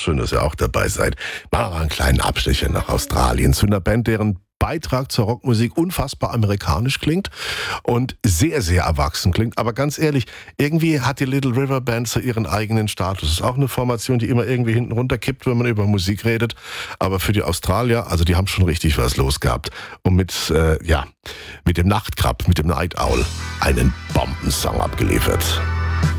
schön, dass ihr auch dabei seid. Machen wir einen kleinen Abstecher nach Australien zu einer Band, deren Beitrag zur Rockmusik unfassbar amerikanisch klingt und sehr, sehr erwachsen klingt. Aber ganz ehrlich, irgendwie hat die Little River Band so ihren eigenen Status. Ist auch eine Formation, die immer irgendwie hinten runterkippt, wenn man über Musik redet. Aber für die Australier, also die haben schon richtig was los gehabt. Und mit dem Nachtkrab, mit dem Night Owl, einen Bombensong abgeliefert.